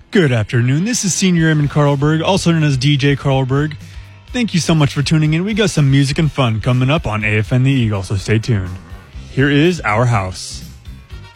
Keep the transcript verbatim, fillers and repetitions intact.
Good afternoon. This is Senior Airman Carlberg, also known as D J Carlberg. Thank you so much for tuning in. We got some music and fun coming up on A F N The Eagle, so stay tuned. Here is Our House.